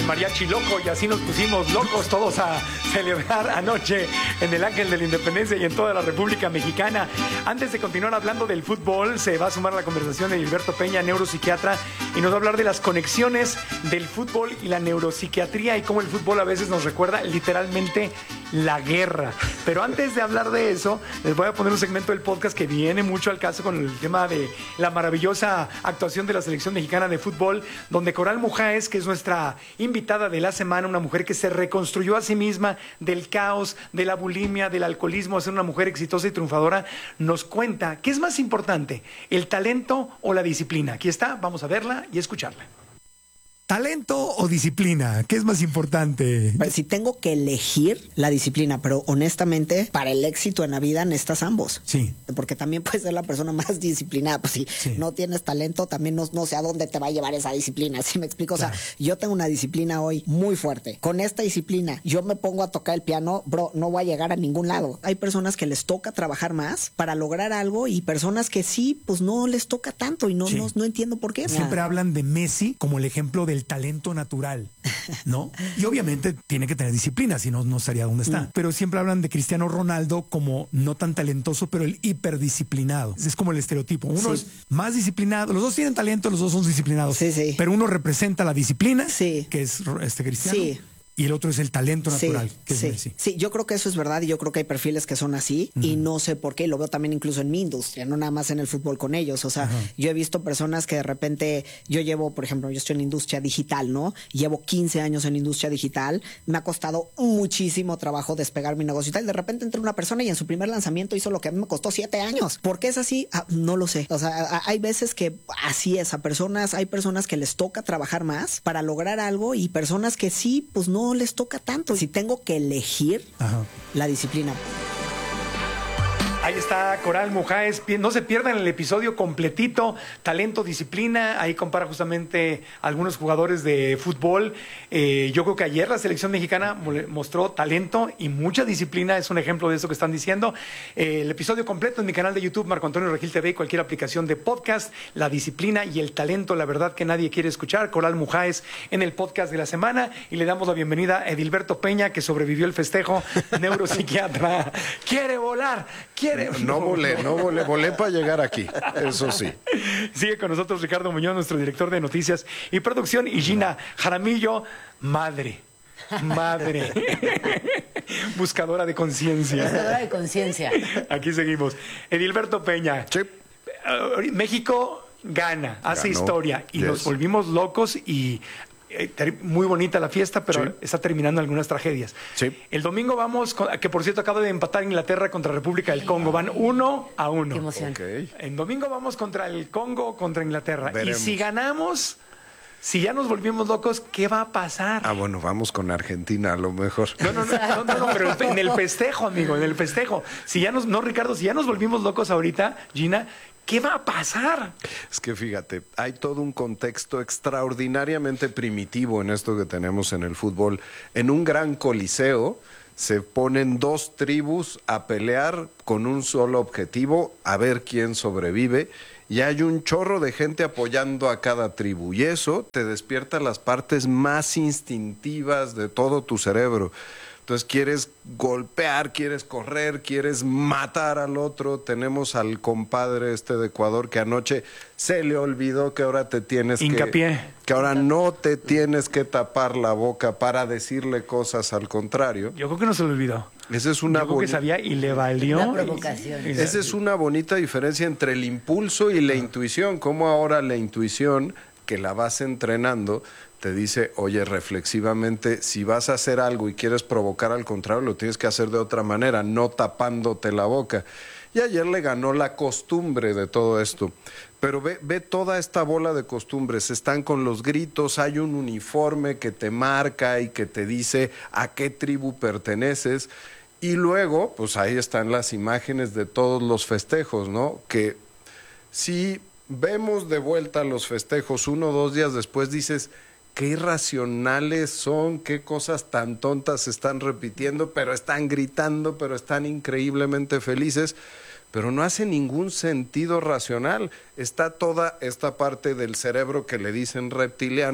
mariachi loco, y así nos pusimos locos todos a celebrar anoche en el Ángel de la Independencia y en toda la República Mexicana. Antes de continuar hablando del fútbol, se va a sumar a la conversación de Gilberto Peña, neuropsiquiatra, y nos va a hablar de las conexiones del fútbol y la neuropsiquiatría y cómo el fútbol a veces nos recuerda literalmente la guerra. Pero antes de hablar de eso, les voy a poner un segmento del podcast que viene mucho al caso con el tema de la maravillosa actuación de la selección mexicana de fútbol, donde Coral Mujáez, que es nuestra invitada de la semana, una mujer que se reconstruyó a sí misma del caos, de la bulimia, del alcoholismo, a ser una mujer exitosa y triunfadora, nos cuenta qué es más importante, el talento o la disciplina. Aquí está, vamos a verla y escucharla. ¿Talento o disciplina? ¿Qué es más importante? Si tengo que elegir la disciplina, pero honestamente, para el éxito en la vida necesitas ambos. Sí. Porque también puedes ser la persona más disciplinada. Pues si no tienes talento, también no sé a dónde te va a llevar esa disciplina. ¿Sí me explico? Claro. O sea, yo tengo una disciplina hoy muy fuerte. Con esta disciplina, yo me pongo a tocar el piano, bro, no voy a llegar a ningún lado. Hay personas que les toca trabajar más para lograr algo y personas que sí, pues no les toca tanto y no entiendo por qué. Siempre hablan de Messi como el ejemplo del talento natural, ¿no? Y obviamente tiene que tener disciplina, si no, no estaría donde está. Pero siempre hablan de Cristiano Ronaldo como no tan talentoso, pero el hiperdisciplinado. Es como el estereotipo. Uno es más disciplinado, los dos tienen talento, los dos son disciplinados. Sí. Pero uno representa la disciplina, que es Cristiano. Sí. Y el otro es el talento natural, que es Messi. Sí, yo creo que eso es verdad y yo creo que hay perfiles que son así y no sé por qué. Lo veo también incluso en mi industria, no nada más en el fútbol con ellos. O sea, yo he visto personas que de repente, yo llevo, por ejemplo, yo estoy en la industria digital, ¿no? Llevo 15 años en la industria digital. Me ha costado muchísimo trabajo despegar mi negocio y tal. De repente entra una persona y en su primer lanzamiento hizo lo que a mí me costó 7 años. ¿Por qué es así? No lo sé. O sea, hay veces que así es. Hay personas que les toca trabajar más para lograr algo y personas que sí, pues no les toca tanto. Si tengo que elegir la disciplina. Ahí está Coral Mujáez. No se pierdan el episodio completito. Talento, disciplina. Ahí compara justamente algunos jugadores de fútbol. Yo creo que ayer la selección mexicana mostró talento y mucha disciplina. Es un ejemplo de eso que están diciendo. El episodio completo en mi canal de YouTube, Marco Antonio Regil TV, y cualquier aplicación de podcast. La disciplina y el talento, la verdad que nadie quiere escuchar. Coral Mujáez en el podcast de la semana. Y le damos la bienvenida a Edilberto Peña, que sobrevivió el festejo, neuropsiquiatra. ¡Quiere volar! No volé para llegar aquí, eso sí. Sigue con nosotros Ricardo Muñoz, nuestro director de noticias y producción, y Gina Jaramillo, madre, buscadora de conciencia. Buscadora de conciencia. Aquí seguimos. Edilberto Peña. Sí. México ganó historia y nos volvimos locos y... muy bonita la fiesta, pero está terminando algunas tragedias. Sí. El domingo vamos, que por cierto acaba de empatar Inglaterra contra República del Congo, van 1-1. Qué emoción. Okay. El domingo vamos contra el Congo, contra Inglaterra. Veremos. Y si ganamos, si ya nos volvimos locos, ¿qué va a pasar? Bueno, vamos con Argentina a lo mejor. No, pero en el festejo, amigo, en el festejo. Ricardo, si ya nos volvimos locos ahorita, Gina, ¿qué va a pasar? Es que fíjate, hay todo un contexto extraordinariamente primitivo en esto que tenemos en el fútbol. En un gran coliseo se ponen 2 tribus a pelear con un solo objetivo, a ver quién sobrevive. Y hay un chorro de gente apoyando a cada tribu. Y eso te despierta las partes más instintivas de todo tu cerebro. Entonces quieres golpear, quieres correr, quieres matar al otro. Tenemos al compadre de Ecuador que anoche se le olvidó que ahora que ahora no te tienes que tapar la boca para decirle cosas al contrario. Yo creo que no se le olvidó. Esa es una Yo creo que sabía y le valió. Una provocación. Esa es una bonita diferencia entre el impulso y la intuición. Como ahora la intuición, que la vas entrenando, te dice, oye, reflexivamente, si vas a hacer algo y quieres provocar al contrario, lo tienes que hacer de otra manera, no tapándote la boca. Y ayer le ganó la costumbre de todo esto. Pero ve toda esta bola de costumbres. Están con los gritos, hay un uniforme que te marca y que te dice a qué tribu perteneces. Y luego, pues ahí están las imágenes de todos los festejos, ¿no? Que si vemos de vuelta los festejos 1 o 2 días después, dices, qué irracionales son, qué cosas tan tontas se están repitiendo, pero están gritando, pero están increíblemente felices, pero no hace ningún sentido racional. Está toda esta parte del cerebro que le dicen reptiliano,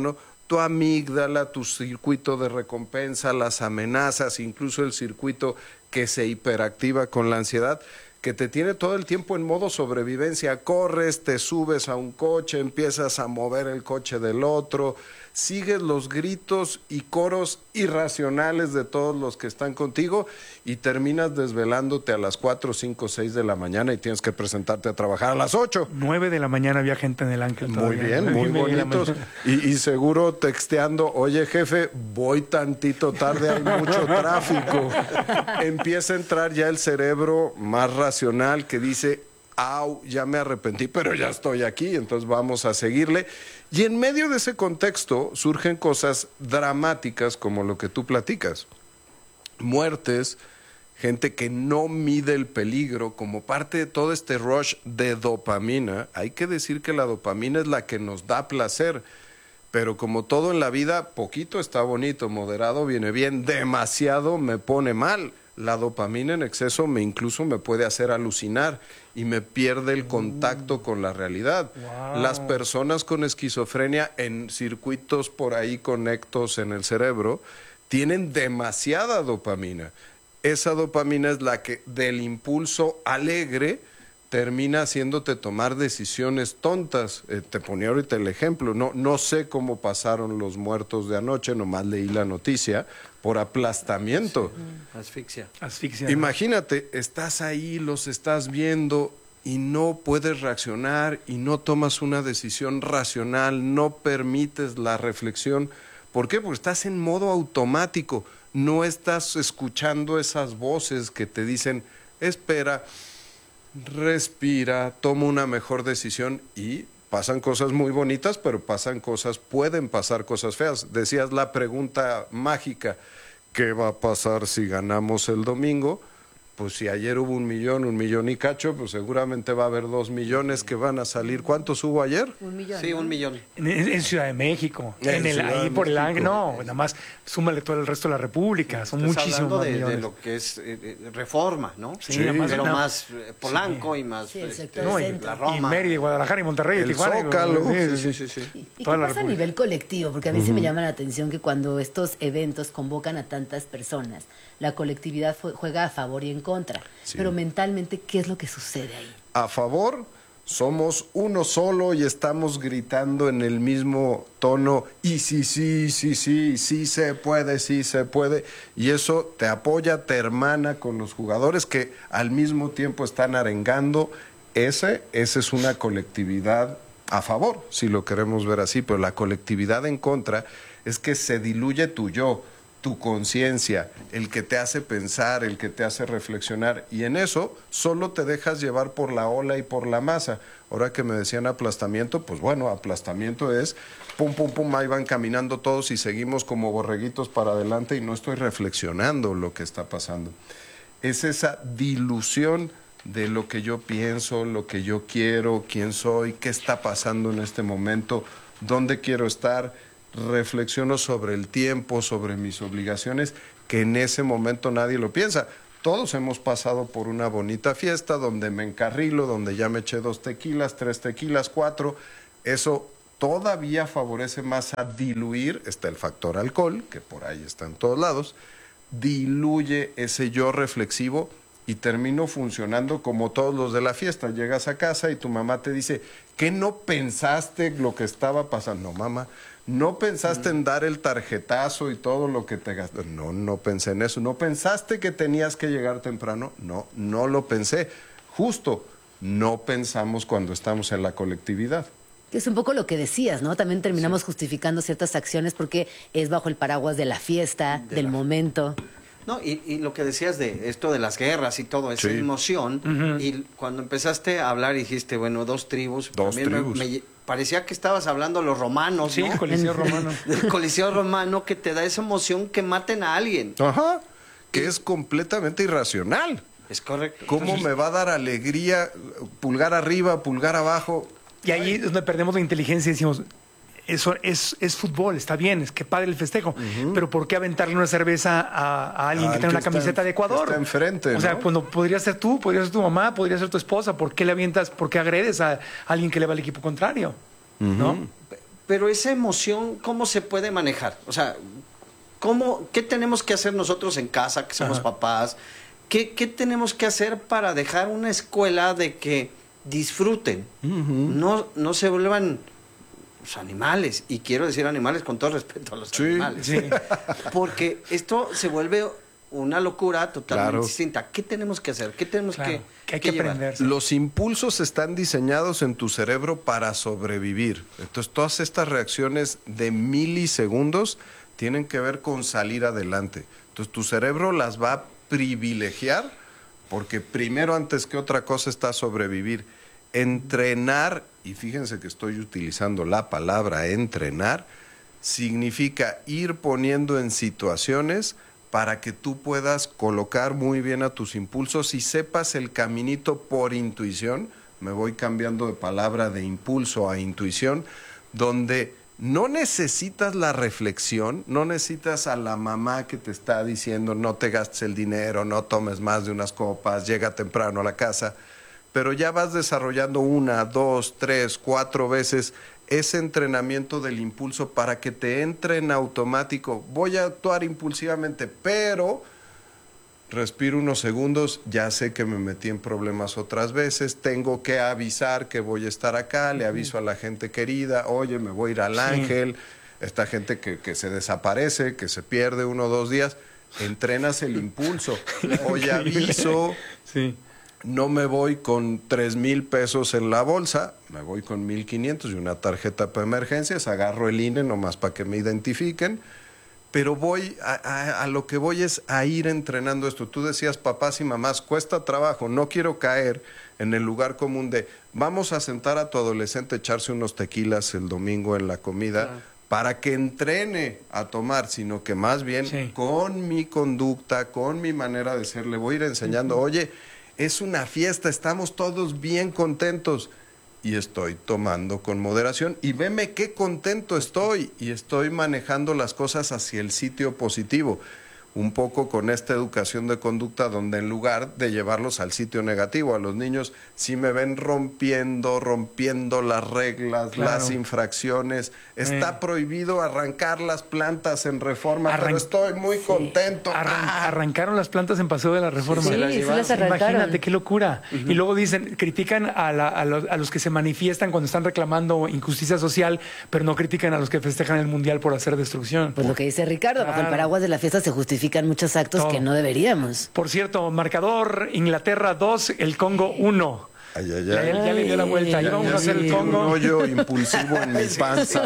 tu amígdala, tu circuito de recompensa, las amenazas, incluso el circuito que se hiperactiva con la ansiedad, que te tiene todo el tiempo en modo sobrevivencia. Corres, te subes a un coche, empiezas a mover el coche del otro, sigues los gritos y coros irracionales de todos los que están contigo y terminas desvelándote a las 4, 5, 6 de la mañana y tienes que presentarte a trabajar a las 8. 9 de la mañana había gente en el Ángel Muy todavía. bien, muy bonitos. Y seguro texteando, oye jefe, voy tantito tarde, hay mucho tráfico. Empieza a entrar ya el cerebro más racional que dice, au, ya me arrepentí, pero ya estoy aquí, entonces vamos a seguirle. Y en medio de ese contexto surgen cosas dramáticas como lo que tú platicas. Muertes, gente que no mide el peligro, como parte de todo este rush de dopamina. Hay que decir que la dopamina es la que nos da placer, pero como todo en la vida, poquito está bonito, moderado viene bien, demasiado me pone mal. La dopamina en exceso incluso me puede hacer alucinar y me pierde el contacto con la realidad. Wow. Las personas con esquizofrenia en circuitos por ahí conectos en el cerebro tienen demasiada dopamina. Esa dopamina es la que del impulso alegre termina haciéndote tomar decisiones tontas. Te ponía ahorita el ejemplo, no sé cómo pasaron los muertos de anoche, nomás leí la noticia, por aplastamiento. Asfixia. Asfixia. Imagínate, estás ahí, los estás viendo y no puedes reaccionar y no tomas una decisión racional, no permites la reflexión. ¿Por qué? Porque estás en modo automático, no estás escuchando esas voces que te dicen, espera, respira, toma una mejor decisión y pasan cosas muy bonitas, pero pueden pasar cosas feas. Decías la pregunta mágica, ¿qué va a pasar si ganamos el domingo? Pues si ayer hubo 1 millón y cacho, pues seguramente va a haber 2 millones que van a salir. ¿Cuántos hubo ayer? 1 millón. Sí, ¿no? 1 millón. En Ciudad de México, En Ciudad ahí de por el México. Ángel, no, nada más súmale todo el resto de la República, son Estás muchísimos hablando más de millones. lo que es Reforma, ¿no? Sí, nada más, pero no. más Polanco y más Sí, el sector No, centro. la Roma. y Mérida, y Guadalajara, y Monterrey, y El Tijuana. Zócalo. Sí. ¿Y Toda qué la pasa a República. nivel colectivo? Porque a mí sí me llama la atención que cuando estos eventos convocan a tantas personas, la colectividad juega a favor y en contra. Sí. Pero mentalmente, ¿qué es lo que sucede ahí? A favor, somos uno solo y estamos gritando en el mismo tono y sí se puede. Y eso te apoya, te hermana con los jugadores que al mismo tiempo están arengando. Esa es una colectividad a favor, si lo queremos ver así, pero la colectividad en contra es que se diluye tu yo, tu conciencia, el que te hace pensar, el que te hace reflexionar, y en eso solo te dejas llevar por la ola y por la masa. Ahora que me decían aplastamiento, pues bueno, aplastamiento es pum, pum, pum, ahí van caminando todos y seguimos como borreguitos para adelante y no estoy reflexionando lo que está pasando. Es esa dilución de lo que yo pienso, lo que yo quiero, quién soy, qué está pasando en este momento, dónde quiero estar. Reflexiono sobre el tiempo, sobre mis obligaciones, que en ese momento nadie lo piensa. Todos hemos pasado por una bonita fiesta donde me encarrilo, donde ya me eché 2 tequilas, 3 tequilas, 4. Eso todavía favorece más a diluir, está el factor alcohol, que por ahí está en todos lados, diluye ese yo reflexivo y termino funcionando como todos los de la fiesta. Llegas a casa y tu mamá te dice, ¿qué no pensaste lo que estaba pasando? No, mamá, ¿no pensaste en dar el tarjetazo y todo lo que te gastaste? No pensé en eso. ¿No pensaste que tenías que llegar temprano? No lo pensé. Justo, no pensamos cuando estamos en la colectividad. Que es un poco lo que decías, ¿no? También terminamos justificando ciertas acciones porque es bajo el paraguas de la fiesta, del momento. No, y lo que decías de esto de las guerras y todo, esa Sí. emoción, y cuando empezaste a hablar dijiste, bueno, 2 tribus. Dos también tribus. me parecía que estabas hablando de los romanos, Sí, ¿no? el Coliseo Romano. Del Coliseo Romano, que te da esa emoción que maten a alguien. Ajá, que es completamente irracional. Es correcto. ¿Cómo me va a dar alegría pulgar arriba, pulgar abajo? Y ahí es donde perdemos la inteligencia y decimos, eso es fútbol, está bien, es que padre el festejo, pero ¿por qué aventarle una cerveza a alguien que Al tiene una que está camiseta de Ecuador? que está enfrente, O sea, ¿no? cuando podría ser tú, podría ser tu mamá, podría ser tu esposa, ¿por qué le avientas, por qué agredes a alguien que le va al equipo contrario? ¿No? Pero esa emoción, ¿cómo se puede manejar? O sea, ¿qué tenemos que hacer nosotros en casa, que somos papás? ¿Qué tenemos que hacer para dejar una escuela de que disfruten? No se vuelvan animales. Y quiero decir animales con todo respeto a los animales. Sí. Porque esto se vuelve una locura totalmente distinta. ¿Qué tenemos que hacer? ¿Qué tenemos que hay que llevar? aprender? Los impulsos están diseñados en tu cerebro para sobrevivir. Entonces, todas estas reacciones de milisegundos tienen que ver con salir adelante. Entonces, tu cerebro las va a privilegiar porque primero, antes que otra cosa, está sobrevivir. Entrenar, y fíjense que estoy utilizando la palabra entrenar, significa ir poniendo en situaciones para que tú puedas colocar muy bien a tus impulsos y sepas el caminito por intuición. Me voy cambiando de palabra de impulso a intuición, donde no necesitas la reflexión, no necesitas a la mamá que te está diciendo no te gastes el dinero, no tomes más de unas copas, llega temprano a la casa, pero ya vas desarrollando 1, 2, 3, 4 veces ese entrenamiento del impulso para que te entre en automático. Voy a actuar impulsivamente, pero respiro unos segundos, ya sé que me metí en problemas otras veces, tengo que avisar que voy a estar acá, le aviso a la gente querida, oye, me voy a ir al Ángel, esta gente que se desaparece, que se pierde 1 o 2 días, entrenas el impulso. Oye, aviso, no me voy con 3,000 pesos en la bolsa, me voy con 1,500 y una tarjeta para emergencias, agarro el INE nomás para que me identifiquen, pero voy a lo que voy es a ir entrenando esto. Tú decías, papás y mamás, cuesta trabajo, no quiero caer en el lugar común de vamos a sentar a tu adolescente a echarse unos tequilas el domingo en la comida para que entrene a tomar, sino que más bien con mi conducta, con mi manera de ser, le voy a ir enseñando, oye, es una fiesta, estamos todos bien contentos y estoy tomando con moderación y veme qué contento estoy y estoy manejando las cosas hacia el sitio positivo. Un poco con esta educación de conducta donde en lugar de llevarlos al sitio negativo, a los niños, si me ven rompiendo las reglas, las infracciones, está prohibido arrancar las plantas en Reforma, pero estoy muy contento. Arrancaron las plantas en Paseo de la Reforma. Sí, las arrancaron. Imagínate qué locura. Y luego dicen, critican a los que se manifiestan cuando están reclamando injusticia social, pero no critican a los que festejan el Mundial por hacer destrucción. Pues lo que dice Ricardo, bajo el paraguas de la fiesta se justifican muchos actos que no deberíamos. Por cierto, marcador, Inglaterra 2, el Congo 1. Ya le dio la vuelta. Ahí vamos a hacer el Congo. Un hoyo impulsivo en mi panza.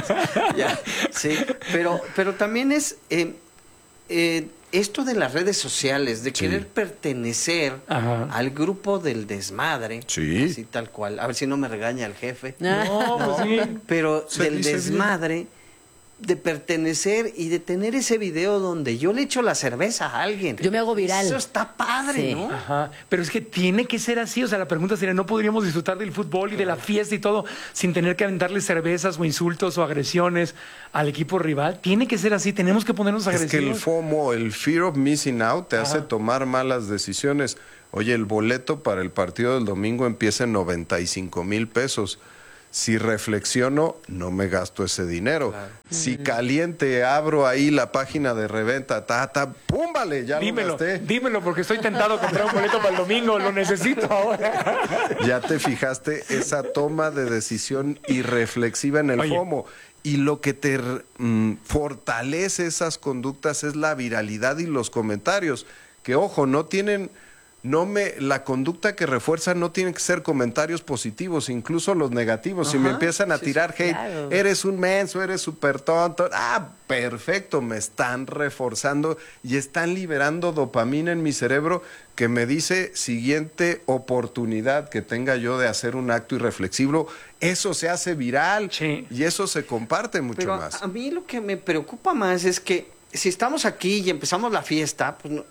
Pero también es esto de las redes sociales, de querer pertenecer al grupo del desmadre, así tal cual. A ver si no me regaña el jefe. Pero del desmadre, de pertenecer y de tener ese video donde yo le echo la cerveza a alguien. Yo me hago viral. Eso está padre, ¿no? Pero es que tiene que ser así. O sea, la pregunta sería, ¿no podríamos disfrutar del fútbol y de la fiesta y todo sin tener que aventarle cervezas o insultos o agresiones al equipo rival? Tiene que ser así. Tenemos que ponernos agresivos. Es que el FOMO, el fear of missing out, te hace tomar malas decisiones. Oye, el boleto para el partido del domingo empieza en 95,000 pesos. Si reflexiono, no me gasto ese dinero. Si caliente, abro ahí la página de reventa, ¡púmbale! Ya lo gasté. Dímelo, porque estoy tentado a comprar un boleto para el domingo, lo necesito ahora. Ya te fijaste esa toma de decisión irreflexiva en el FOMO. Y lo que te fortalece esas conductas es la viralidad y los comentarios, que ojo, la conducta que refuerza no tiene que ser comentarios positivos, incluso los negativos. Si me empiezan a tirar hate, eres un menso, eres súper tonto, perfecto, me están reforzando y están liberando dopamina en mi cerebro que me dice siguiente oportunidad que tenga yo de hacer un acto irreflexivo, eso se hace viral y eso se comparte mucho más. A mí lo que me preocupa más es que si estamos aquí y empezamos la fiesta, pues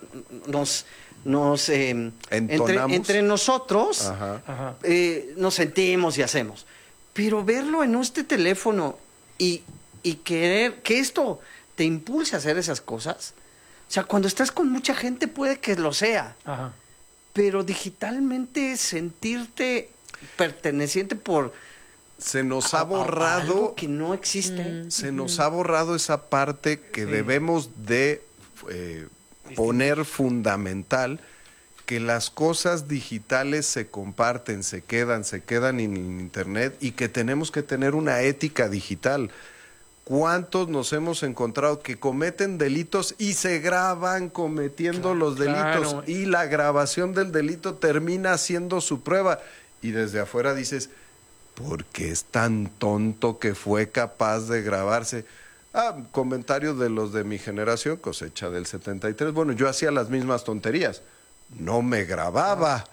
entre nosotros nos sentimos y hacemos, pero verlo en este teléfono y querer que esto te impulse a hacer esas cosas, o sea, cuando estás con mucha gente puede que lo sea, pero digitalmente sentirte perteneciente por se nos ha borrado... Algo que no existe. Se nos ha borrado esa parte que debemos de poner fundamental, que las cosas digitales se comparten, se quedan en internet y que tenemos que tener una ética digital. ¿Cuántos nos hemos encontrado que cometen delitos y se graban cometiendo los delitos y la grabación del delito termina siendo su prueba? Y desde afuera dices, ¿por qué es tan tonto que fue capaz de grabarse? Comentarios de los de mi generación, cosecha del 73. Bueno, yo hacía las mismas tonterías. No me grababa.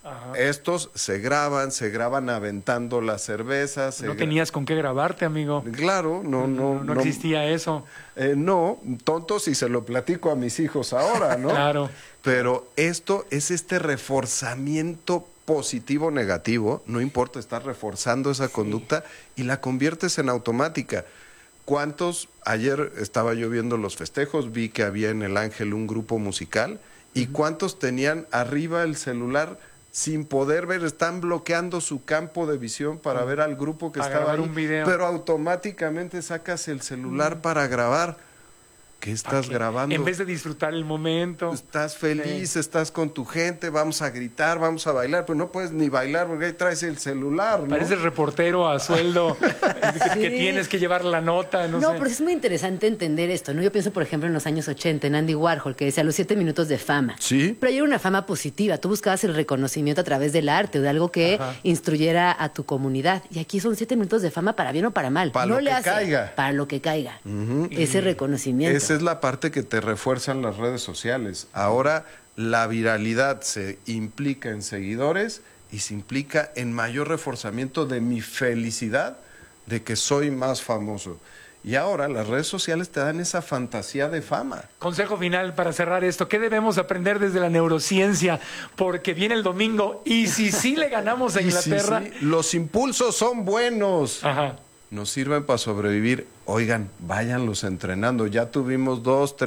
Estos se graban aventando las cervezas. No tenías con qué grabarte, amigo. Claro, no existía eso. No, tontos, y se lo platico a mis hijos ahora, ¿no? Claro. Pero esto es este reforzamiento positivo, negativo, no importa, estás reforzando esa conducta y la conviertes en automática. ¿Cuántos? Ayer estaba yo viendo los festejos, vi que había en El Ángel un grupo musical. ¿Y cuántos tenían arriba el celular sin poder ver? Están bloqueando su campo de visión para ver al grupo que estaba ahí. Un video. Pero automáticamente sacas el celular para grabar. ¿Qué estás grabando? En vez de disfrutar el momento. Estás feliz, estás con tu gente, vamos a gritar, vamos a bailar, pero no puedes ni bailar porque ahí traes el celular, ¿no? Pareces reportero a sueldo, que tienes que llevar la nota, no sé. Pero es muy interesante entender esto, ¿no? Yo pienso, por ejemplo, en los años 80, en Andy Warhol, que decía los 7 minutos de fama. Sí. Pero era una fama positiva. Tú buscabas el reconocimiento a través del arte o de algo que instruyera a tu comunidad. Y aquí son 7 minutos de fama para bien o para mal. Para lo que caiga. Para lo que caiga. Ese reconocimiento. Esa es la parte que te refuerzan las redes sociales. Ahora la viralidad se implica en seguidores y se implica en mayor reforzamiento de mi felicidad de que soy más famoso. Y ahora las redes sociales te dan esa fantasía de fama. Consejo final para cerrar esto. ¿Qué debemos aprender desde la neurociencia? Porque viene el domingo y si sí le ganamos a Inglaterra... Sí, los impulsos son buenos. Ajá. Nos sirven para sobrevivir. Oigan, váyanlos entrenando. Ya tuvimos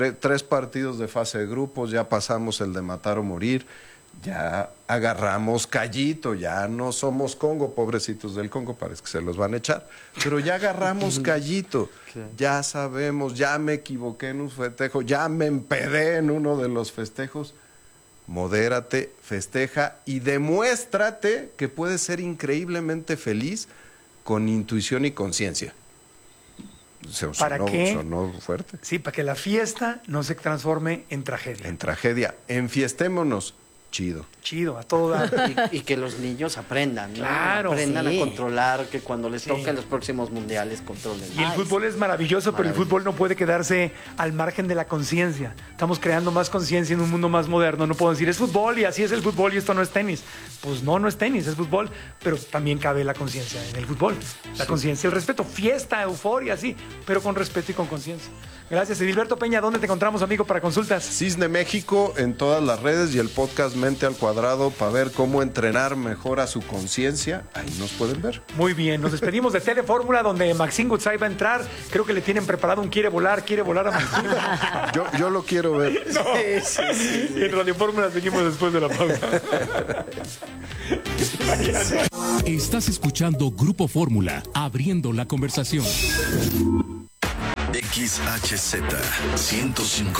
3 partidos de fase de grupos, ya pasamos el de matar o morir, ya agarramos callito, ya no somos Congo, pobrecitos del Congo, parece que se los van a echar, pero ya agarramos callito, ya sabemos, ya me equivoqué en un festejo, ya me empedé en uno de los festejos. Modérate, festeja y demuéstrate que puedes ser increíblemente feliz con intuición y conciencia. ¿Para qué? Sonó fuerte. Sí, para que la fiesta no se transforme en tragedia. En tragedia. Enfiestémonos. Chido. Chido, a todo dar. Y que los niños aprendan, ¿no? Claro, aprendan sí. a controlar, que cuando les toquen los próximos mundiales controlen. Y el fútbol es maravilloso, pero el fútbol no puede quedarse al margen de la conciencia. Estamos creando más conciencia en un mundo más moderno. No puedo decir, es fútbol y así es el fútbol y esto no es tenis. Pues no es tenis, es fútbol, pero también cabe la conciencia en el fútbol. La conciencia, el respeto, fiesta, euforia, sí, pero con respeto y con conciencia. Gracias, Edilberto Peña. ¿Dónde te encontramos, amigo, para consultas? Cisne México en todas las redes y el podcast Mente al Cuadrado para ver cómo entrenar mejor a su conciencia. Ahí nos pueden ver. Muy bien, nos despedimos de Telefórmula, donde Maxine Goodside va a entrar. Creo que le tienen preparado un quiere volar a Maxine. Yo lo quiero ver. No. Sí. Y en Radio Fórmula seguimos después de la pausa. Estás escuchando Grupo Fórmula, abriendo la conversación. XHZ 105.1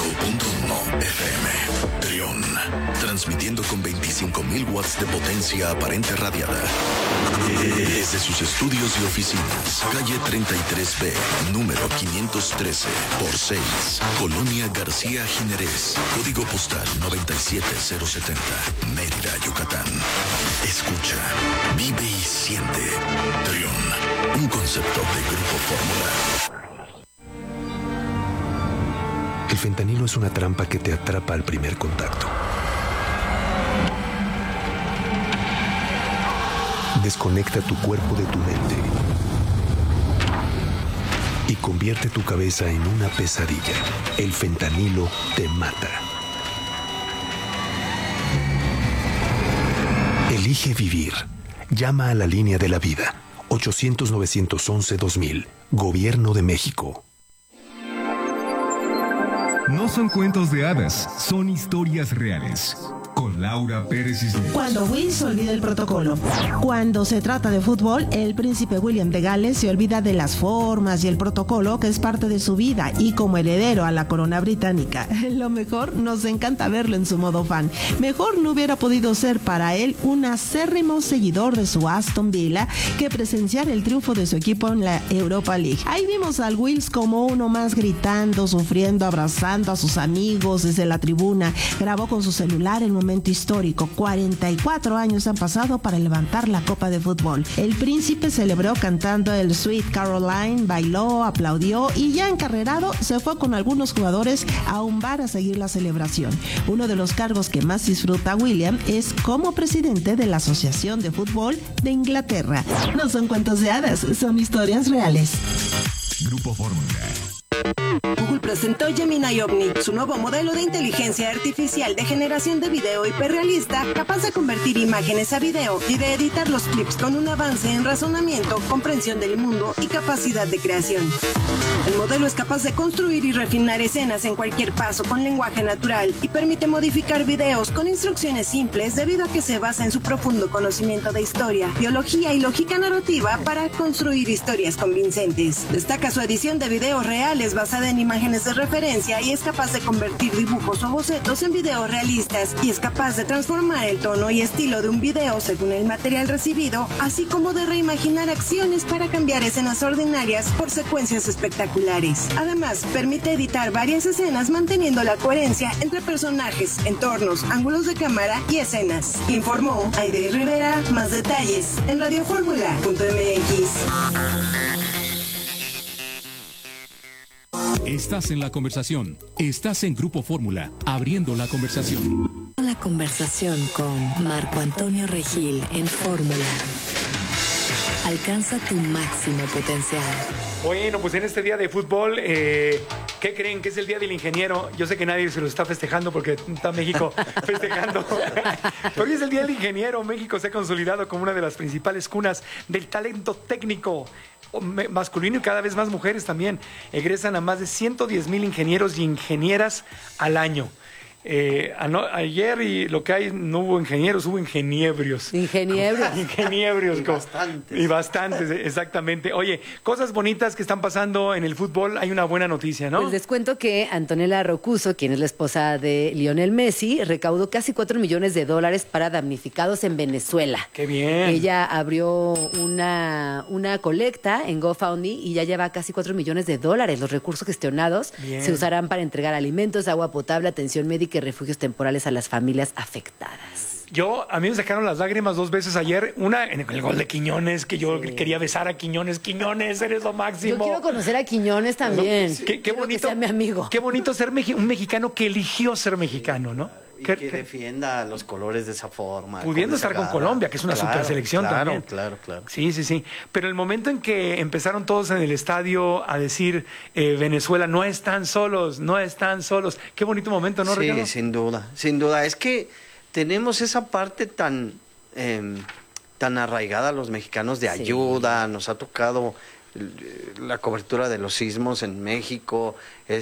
FM Trión, transmitiendo con 25.000 watts de potencia aparente radiada desde sus estudios y oficinas, calle 33B, número 513 por 6, Colonia García Jiménez, código postal 97070, Mérida, Yucatán. Escucha, vive y siente. Trión, un concepto de Grupo Fórmula. El fentanilo es una trampa que te atrapa al primer contacto. Desconecta tu cuerpo de tu mente y convierte tu cabeza en una pesadilla. El fentanilo te mata. Elige vivir. Llama a la línea de la vida. 800-911-2000. Gobierno de México. No son cuentos de hadas, son historias reales. Con Laura Pérez Cisneros. Cuando Will se olvida el protocolo. Cuando se trata de fútbol, el príncipe William de Gales se olvida de las formas y el protocolo que es parte de su vida, y como heredero a la corona británica, lo mejor, nos encanta verlo en su modo fan. Mejor no hubiera podido ser para él un acérrimo seguidor de su Aston Villa que presenciar el triunfo de su equipo en la Europa League. Ahí vimos al Wills como uno más, gritando, sufriendo, abrazando a sus amigos desde la tribuna. Grabó con su celular el momento histórico. 44 años han pasado para levantar la copa de fútbol. El príncipe celebró cantando el Sweet Caroline, bailó, aplaudió y ya encarrerado se fue con algunos jugadores a un bar a seguir la celebración. Uno de los cargos que más disfruta William es como presidente de la Asociación de Fútbol de Inglaterra. No son cuentos de hadas, son historias reales. Grupo Fórmula. Google presentó Gemini Omni, su nuevo modelo de inteligencia artificial de generación de video hiperrealista, capaz de convertir imágenes a video y de editar los clips con un avance en razonamiento, comprensión del mundo y capacidad de creación. El modelo es capaz de construir y refinar escenas en cualquier paso con lenguaje natural y permite modificar videos con instrucciones simples debido a que se basa en su profundo conocimiento de historia, biología y lógica narrativa para construir historias convincentes. Destaca su edición de videos reales basada en imágenes de referencia y es capaz de convertir dibujos o bocetos en videos realistas y es capaz de transformar el tono y estilo de un video según el material recibido, así como de reimaginar acciones para cambiar escenas ordinarias por secuencias espectaculares. Además, permite editar varias escenas manteniendo la coherencia entre personajes, entornos, ángulos de cámara y escenas. Informó Aide Rivera. Más detalles en radioformula.mx. Estás en la conversación. Estás en Grupo Fórmula, abriendo la conversación. La conversación con Marco Antonio Regil en Fórmula. Alcanza tu máximo potencial. Bueno, pues en este día de fútbol, ¿qué creen? Que es el día del ingeniero. Yo sé que nadie se lo está festejando porque está México festejando. Pero hoy es el día del ingeniero. México se ha consolidado como una de las principales cunas del talento técnico masculino y cada vez más mujeres también. Egresan a más de 110,000 ingenieros y ingenieras al año. Ayer y lo que hay no hubo ingenieros, hubo ingeniebrios. Ingeniebrios. Y bastantes, exactamente. Oye, cosas bonitas que están pasando en el fútbol. Hay una buena noticia, ¿no? Pues les cuento que Antonella Roccuzzo, quien es la esposa de Lionel Messi, recaudó casi $4 millones para damnificados en Venezuela. ¡Qué bien! Ella abrió una colecta en GoFundMe y ya lleva casi $4 millones. Los recursos gestionados se usarán para entregar alimentos, agua potable, atención médica y refugios temporales a las familias afectadas. A mí me sacaron las lágrimas 2 veces ayer. Una en el gol de Quiñones, que yo quería besar a Quiñones. Quiñones, eres lo máximo. Yo quiero conocer a Quiñones también. Qué bonito. Que sea mi amigo. Qué bonito ser un mexicano que eligió ser mexicano, ¿no? Y que defienda los colores de esa forma. Pudiendo estar con Colombia, que es una super selección también. Claro. Sí. Pero el momento en que empezaron todos en el estadio a decir Venezuela, no están solos. Qué bonito momento, ¿no, Ricardo? Sí, sin duda. Es que tenemos esa parte tan arraigada a los mexicanos de ayuda. Nos ha tocado la cobertura de los sismos en México.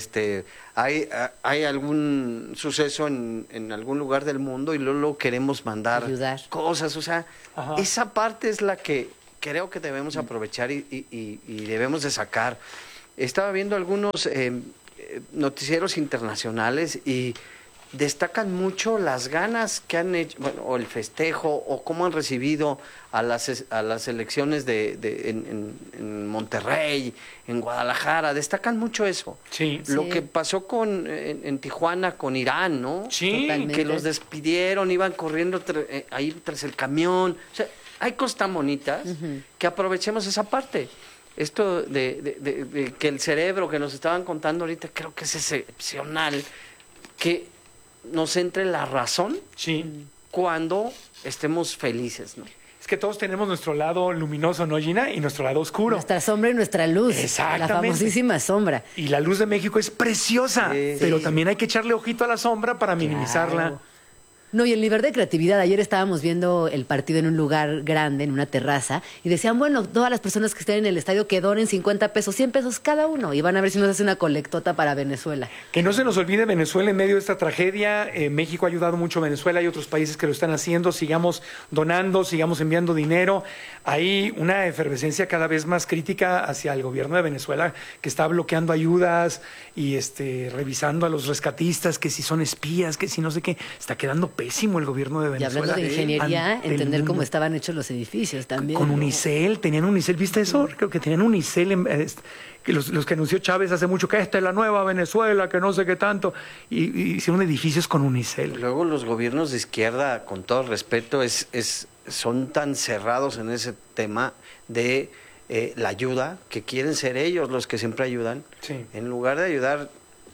Hay algún suceso en algún lugar del mundo y luego queremos mandar cosas. O sea, esa parte es la que creo que debemos aprovechar y debemos de sacar. Estaba viendo algunos noticieros internacionales y destacan mucho las ganas que han hecho, o el festejo, o cómo han recibido a las elecciones en Monterrey, en Guadalajara. Destacan mucho eso. Sí. Lo que pasó en Tijuana con Irán, ¿no? Sí. Totalmente. Que los despidieron, iban corriendo ahí tras el camión. O sea, hay cosas tan bonitas que aprovechemos esa parte. Esto de que el cerebro que nos estaban contando ahorita, creo que es excepcional, que nos entre la razón cuando estemos felices, ¿no? Es que todos tenemos nuestro lado luminoso, ¿no, Gina? Y nuestro lado oscuro. Nuestra sombra y nuestra luz. Exactamente. La famosísima sombra. Y la luz de México es preciosa, pero también hay que echarle ojito a la sombra para minimizarla. No, y el nivel de creatividad. Ayer estábamos viendo el partido en un lugar grande, en una terraza, y decían, bueno, todas las personas que estén en el estadio que donen 50 pesos, 100 pesos cada uno, y van a ver si nos hace una colectota para Venezuela. Que no se nos olvide Venezuela en medio de esta tragedia. México ha ayudado mucho a Venezuela, hay otros países que lo están haciendo. Sigamos donando, sigamos enviando dinero. Hay una efervescencia cada vez más crítica hacia el gobierno de Venezuela, que está bloqueando ayudas y revisando a los rescatistas, que si son espías, que si no sé qué. Está quedando pésimo el gobierno de Venezuela. Y hablando de ingeniería, entender cómo estaban hechos los edificios también. Con Unicel, tenían Unicel, ¿viste eso? Creo que tenían Unicel, que los que anunció Chávez hace mucho, que esta es la nueva Venezuela, que no sé qué tanto, y hicieron edificios con Unicel. Luego los gobiernos de izquierda, con todo respeto, son tan cerrados en ese tema de la ayuda, que quieren ser ellos los que siempre ayudan. Sí. En lugar de ayudar,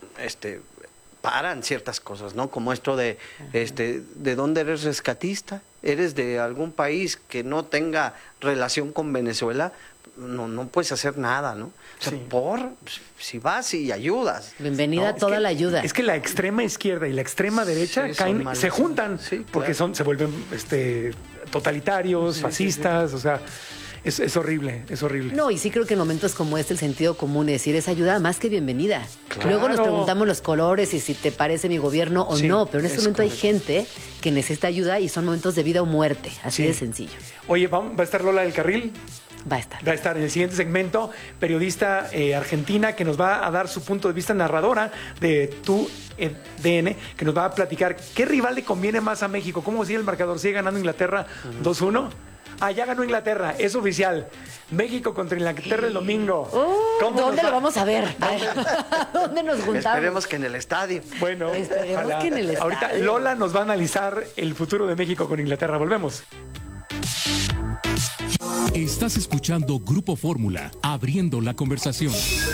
paran ciertas cosas, ¿no? Como esto de dónde eres rescatista, eres de algún país que no tenga relación con Venezuela, no puedes hacer nada, ¿no? O sea, Sí. si vas y ayudas. Bienvenida toda la ayuda. Es que la extrema izquierda y la extrema derecha Sí, son se juntan, sí, porque claro. se vuelven totalitarios, fascistas, o sea, es horrible, es horrible. No, y sí creo que en momentos como este el sentido común es decir, es ayuda más que bienvenida. Claro. Luego nos preguntamos los colores y si te parece mi gobierno o Sí, no, pero en este es momento hay correcto. gente que necesita ayuda y son momentos de vida o muerte, así Sí. de sencillo. Oye, ¿va a estar Lola del Carril? Va a estar. Va a estar en el siguiente segmento, periodista argentina que nos va a dar su punto de vista, narradora de Tu DN, que nos va a platicar qué rival le conviene más a México. ¿Cómo sigue el marcador? ¿Sigue ganando Inglaterra 2-1? Ah, ya ganó Inglaterra, es oficial. México contra Inglaterra el domingo. ¿Dónde lo vamos a ver? ¿Dónde nos juntamos? Esperemos que en el estadio. Bueno, Esperemos ojalá. que en el Ahorita estadio. Lola nos va a analizar el futuro de México con Inglaterra. Volvemos. Estás escuchando Grupo Fórmula, abriendo la conversación.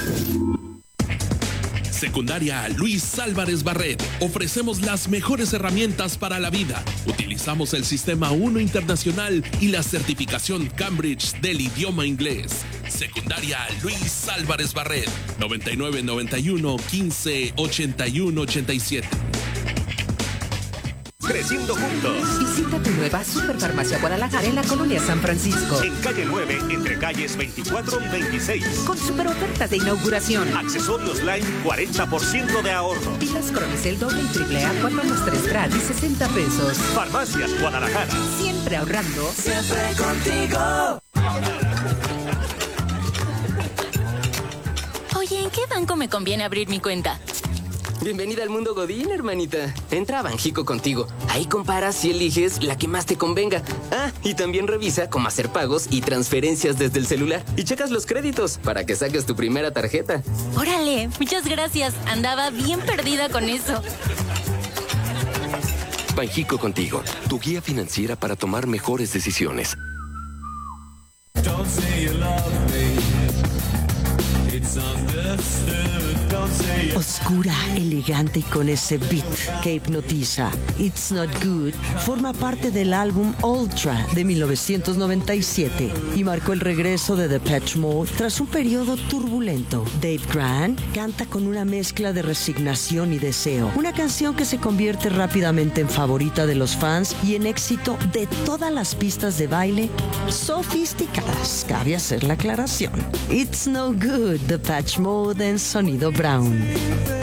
Secundaria Luis Álvarez Barret. Ofrecemos las mejores herramientas para la vida. Utilizamos el Sistema 1 Internacional y la certificación Cambridge del idioma inglés. Secundaria Luis Álvarez Barret. 9991 15 81 87. Creciendo juntos. Visita tu nueva Superfarmacia Guadalajara en la colonia San Francisco. En calle 9, entre calles 24 y 26. Con super ofertas de inauguración. Accesorios Line, 40% de ahorro. Pilas Cronicel doble y triple A 4+3 gratis, 60 pesos. Farmacias Guadalajara. Siempre ahorrando. Siempre contigo. Oye, ¿en qué banco me conviene abrir mi cuenta? Bienvenida al mundo Godín, hermanita. Entra a Banjico contigo. Ahí comparas y eliges la que más te convenga. Ah, y también revisa cómo hacer pagos y transferencias desde el celular. Y checas los créditos para que saques tu primera tarjeta. Órale, muchas gracias. Andaba bien perdida con eso. Banjico contigo, tu guía financiera para tomar mejores decisiones. Oscura, elegante y con ese beat que hipnotiza. It's Not Good forma parte del álbum Ultra de 1997 y marcó el regreso de Depeche Mode tras un periodo turbulento. Dave Grant canta con una mezcla de resignación y deseo, una canción que se convierte rápidamente en favorita de los fans y en éxito de todas las pistas de baile sofisticadas. Cabe hacer la aclaración. It's No Good, Depeche Mode en Sonido Brown.